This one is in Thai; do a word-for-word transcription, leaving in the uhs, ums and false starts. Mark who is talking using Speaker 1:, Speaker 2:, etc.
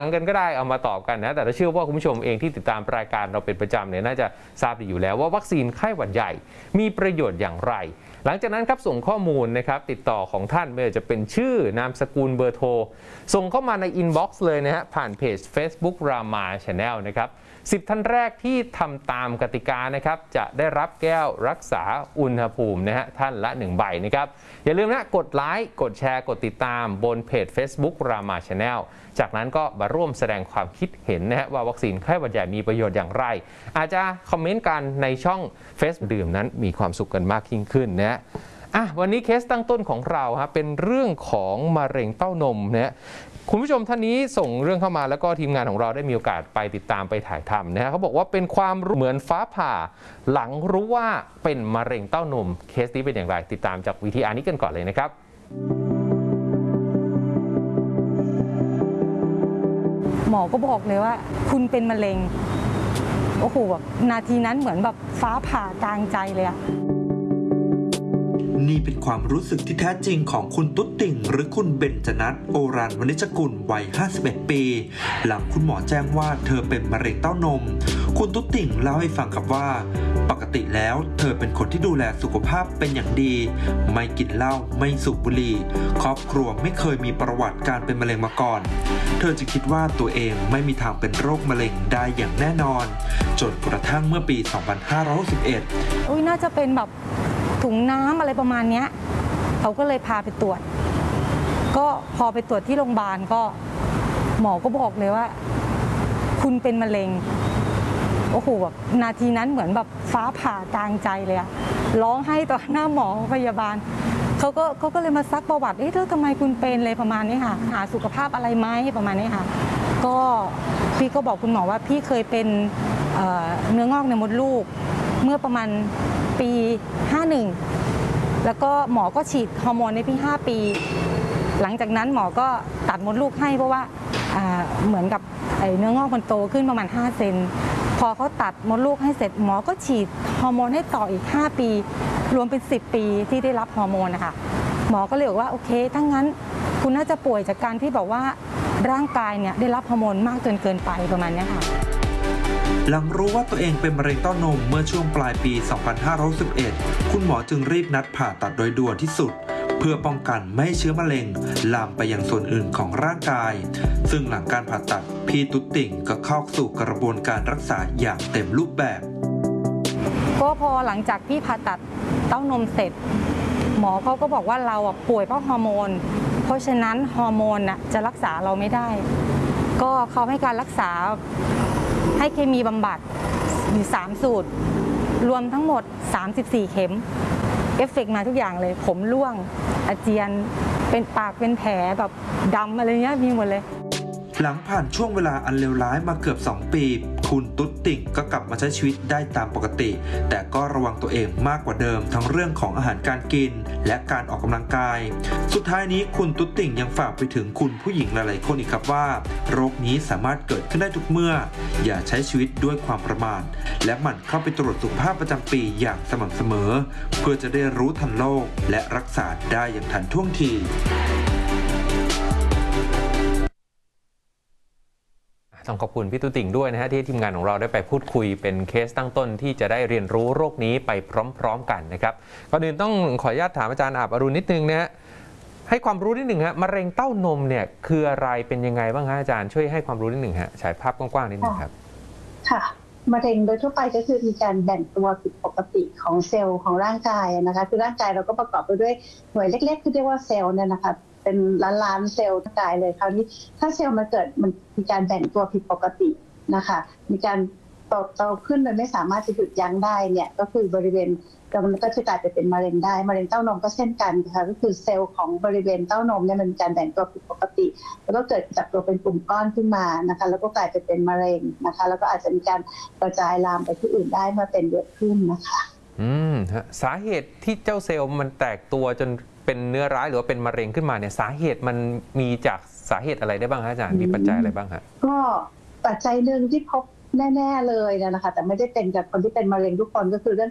Speaker 1: กันก็ได้เอามาตอบกันนะแต่เราเชื่อว่าคุณผู้ชมเองที่ติดตามรายการเราเป็นประจำเนี่ยน่าจะทราบดีอยู่แล้วว่าวัคซีนไข้หวัดใหญ่มีประโยชน์อย่างไรหลังจากนั้นครับส่งข้อมูลนะครับติดต่อของท่านไม่ว่าจะเป็นชื่อนามสกุลเบอร์โทรส่งเข้ามาในอินบ็อกซ์เลยนะฮะผ่านเพจ Facebook Rama Channel นะครับสิบท่านแรกที่ทำตามกติกานะครับจะได้รับแก้วรักษาอุณหภูมินะฮะท่านละหนึ่งใบนะครับอย่าลืมนะกดไลค์กดแชร์กดติดตามบนเพจ Facebook Rama Channel จากนั้นก็มาร่วมแสดงความคิดเห็นนะฮะว่าวัคซีนไข้หวัดใหญ่มีประโยชน์อย่างไรอาจจะคอมเมนต์กันในช่อง Facebook ดื่มนั้นมีความสุขกันมากยิ่งขึ้นนะฮะอ่ะวันนี้เคสตั้งต้นของเราฮะเป็นเรื่องของมะเร็งเต้านมนะคุณผู้ชมท่านนี้ส่งเรื่องเข้ามาแล้วก็ทีมงานของเราได้มีโอกาสไปติดตามไปถ่ายทำนะฮะเขาบอกว่าเป็นความรู้เหมือนฟ้าผ่าหลังรู้ว่าเป็นมะเร็งเต้านมเคสนี้เป็นอย่างไรติดตามจากวิทีอาร์นี้กันก่อนเลยนะครับ
Speaker 2: หมอก็บอกเลยว่าคุณเป็นมะเร็งโอ้โหแบบนาทีนั้นเหมือนแบบฟ้าผ่ากลางใจเลยอะ
Speaker 3: นี่เป็นความรู้สึกที่แท้จริงของคุณตุ๊ดติ่งหรือคุณเบญจนัสโอรานวณิชกุลวัยห้าสิบเอ็ดปีหลังคุณหมอแจ้งว่าเธอเป็นมะเร็งเต้านมคุณตุ๊ดติ่งเล่าให้ฟังครับว่าปกติแล้วเธอเป็นคนที่ดูแลสุขภาพเป็นอย่างดีไม่กินเหล้าไม่สูบบุหรี่ครอบครัวไม่เคยมีประวัติการเป็นมะเร็งมาก่อนเธอจึงคิดว่าตัวเองไม่มีทางเป็นโรคมะเร็งได้อย่างแน่นอนจนกระทั่งเมื่อปีสองพันห้าร้อยหกสิบเอ็ด
Speaker 2: อุ้ยน่าจะเป็นแบบถุงน้ำอะไรประมาณนี้เขาก็เลยพาไปตรวจก็พอไปตรวจที่โรงพยาบาลก็หมอก็บอกเลยว่าคุณเป็นมะเร็งโอ้โหแบบนาทีนั้นเหมือนแบบฟ้าผ่ากลางใจเลยอะร้องไห้ต่อหน้าหมอพยาบาลเขาก็เขาก็เลยมาซักประวัติเอ๊ะเธอทำไมคุณเป็นเลยประมาณนี้ค่ะหาสุขภาพอะไรไหมประมาณนี้ค่ะก็พี่ก็บอกคุณหมอว่าพี่เคยเป็นเนื้องอกในมดลูกเมื่อประมาณปีห้าสิบเอ็ดแล้วก็หมอก็ฉีดฮอร์โมนในพี่ห้าปีหลังจากนั้นหมอก็ตัดมดลูกให้เพราะว่าเหมือนกับเนื้องอกมันโตขึ้นประมาณห้าเซนพอเขาตัดมดลูกให้เสร็จหมอก็ฉีดฮอร์โมนให้ต่ออีกห้าปีรวมเป็นสิบปีที่ได้รับฮอร์โมนนะคะหมอก็เลยบอกว่าโอเคถ้างั้นคุณน่าจะป่วยจากการที่บอกว่าร่างกายเนี่ยได้รับฮอร์โมนมากจนเกินไปประมาณนี้ค่ะ
Speaker 3: หลังรู้ว่าตัวเองเป็นมะเร็งเต้านมเมื่อช่วงปลายปีสองพันห้าร้อยสิบเอ็ดคุณหมอจึงรีบนัดผ่าตัดโดยด่วนที่สุดเพื่อป้องกันไม่ให้เชื้อมะเร็งลามไปยังส่วนอื่นของร่างกายซึ่งหลังการผ่าตัดพี่ตุ๊ดติ่งก็เข้าสู่กระบวนการรักษาอย่างเต็มรูปแบบ
Speaker 2: ก็พอหลังจากที่ผ่าตัดเต้านมเสร็จหมอเขาก็บอกว่าเราป่วยเพราะฮอร์โมนเพราะฉะนั้นฮอร์โมนจะรักษาเราไม่ได้ก็เขาให้การรักษาให้เคมีบำบัดอยู่สามสูตรรวมทั้งหมดสามสิบสี่เข็มเอฟเฟกต์มาทุกอย่างเลยผมร่วงอาเจียนเป็นปากเป็นแผลแบบดำอะไรเงี้ยมีหมดเลย
Speaker 3: หลังผ่านช่วงเวลาอันเลวร้ายมาเกือบสองปีคุณตุ๊ดติ่งก็กลับมาใช้ชีวิตได้ตามปกติแต่ก็ระวังตัวเองมากกว่าเดิมทั้งเรื่องของอาหารการกินและการออกกำลังกายสุดท้ายนี้คุณตุ๊ดติ่งยังฝากไปถึงคุณผู้หญิงหลายๆคนอีกครับว่าโรคนี้สามารถเกิดขึ้นได้ทุกเมื่ออย่าใช้ชีวิตด้วยความประมาทและหมั่นเข้าไปตรวจสุขภาพประจำปีอย่างสม่ำเสมอเพื่อจะได้รู้ทันโรคและรักษาได้อย่างทันท่วงที
Speaker 1: ต้องขอบคุณพี่ตุ๊ติ่งด้วยนะฮะที่ทีมงานของเราได้ไปพูดคุยเป็นเคสตั้งต้นที่จะได้เรียนรู้โรคนี้ไปพร้อมๆกันนะครับก่อนอื่นต้องขออนุญาตถามอาจารย์อาบอรุณนิดนึงนะฮะให้ความรู้นิดหนึ่งฮะมะเร็งเต้านมเนี่ยคืออะไรเป็นยังไงบ้างฮะอาจารย์ช่วยให้ความรู้นิดหนึ่งฮะฉายภาพกว้างๆนิดหนึ่งครับ
Speaker 4: ค่ะมะเร็งโดยทั่วไปก็คือมีการแบ่งตัวผิดปกติของเซลล์ของร่างกายนะคะคือร่างกายเราก็ประกอบไปด้วยหน่วยเล็กๆที่เรียกว่าเซลล์เนี่ยนะคะเป็นล้านล้านเซลล์ร่างกายเลยคราวนี้ถ้าเซลล์มันเกิดมันมีการแบ่งตัวผิดปกตินะคะมีการโตโตขึ้นโดยไม่สามารถจะหยุดยั้งได้เนี่ยก็คือบริเวณมันก็จะกลายไปเป็นมะเร็งได้มะเร็งเต้านมก็เช่นกันนะคะก็คือเซลล์ของบริเวณเต้านมเนี่ยมันมีการแบ่งตัวผิดปกติแล้วก็เกิดจับตัวเป็นกลุ่มก้อนขึ้นมานะคะแล้วก็กลายไปเป็นมะเร็งนะคะแล้วก็อาจจะมีการกระจายลามไปที่อื่นได้เมื่อเป็นเยอะขึ้นนะคะ
Speaker 1: อืมสาเหตุที่เจ้าเซลล์มันแตกตัวจนเป็นเนื้อร้ายหรือว่าเป็นมะเร็งขึ้นมาเนี่ยสาเหตุมันมีจากสาเหตุอะไรได้บ้างคะอาจารย์มีปัจจัยอะไรบ้างคะ
Speaker 4: ก็ปัจจัยหนึ่งที่พบแน่ๆเลยนะคะแต่ไม่ได้เป็นกับคนที่เป็นมะเร็งทุกคนก็คือเรื่อง